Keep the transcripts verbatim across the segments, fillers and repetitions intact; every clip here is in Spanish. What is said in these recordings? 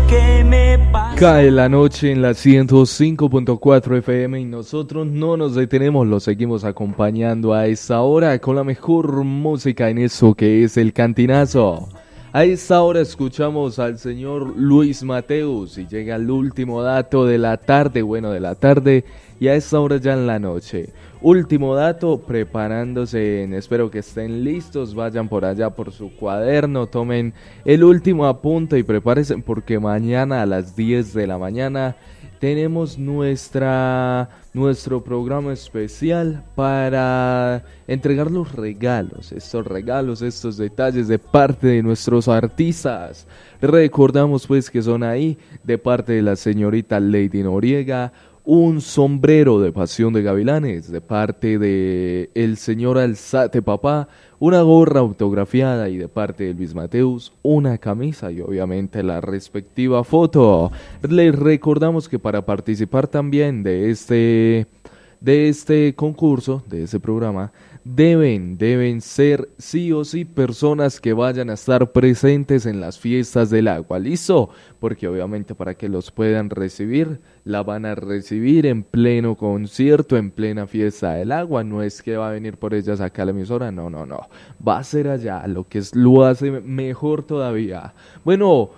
que me pasa. Cae la noche en la ciento cinco punto cuatro F M y nosotros no nos detenemos, lo seguimos acompañando a esta hora con la mejor música en eso que es el Cantinazo. A esta hora escuchamos al señor Luis Mateus y llega el último dato de la tarde, bueno, de la tarde y a esta hora ya en la noche. Último dato, preparándose, en, espero que estén listos, vayan por allá por su cuaderno, tomen el último apunte y prepárense porque mañana a las diez de la mañana tenemos nuestra, nuestro programa especial para entregar los regalos, estos regalos, estos detalles de parte de nuestros artistas. Recordamos pues que son ahí de parte de la señorita Lady Noriega, un sombrero de Pasión de Gavilanes de parte de el señor Alzate Papá, una gorra autografiada y de parte de Luis Mateus, una camisa y obviamente la respectiva foto. Les recordamos que para participar también de este, de este concurso, de este programa, deben, deben ser sí o sí personas que vayan a estar presentes en las fiestas del agua, ¿listo? Porque obviamente para que los puedan recibir, la van a recibir en pleno concierto, en plena fiesta del agua, no es que va a venir por ellas acá a la emisora, no, no, no, va a ser allá, lo que es, lo hace mejor todavía. Bueno,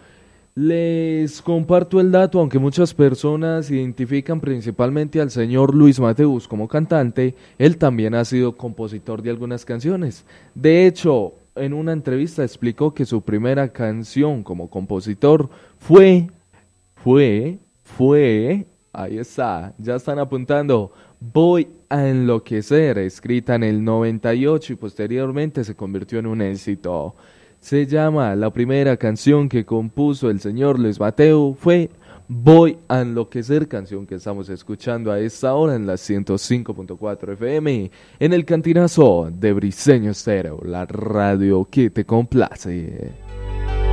les comparto el dato, aunque muchas personas identifican principalmente al señor Luis Mateus como cantante, él también ha sido compositor de algunas canciones. De hecho, en una entrevista explicó que su primera canción como compositor fue, fue, fue, ahí está, ya están apuntando, Voy a enloquecer, escrita en el noventa y ocho y posteriormente se convirtió en un éxito. Se llama, la primera canción que compuso el señor Luis Mateus fue Voy a enloquecer, canción que estamos escuchando a esta hora en la ciento cinco punto cuatro F M, en el Cantinazo de Briseño Estéreo, la radio que te complace.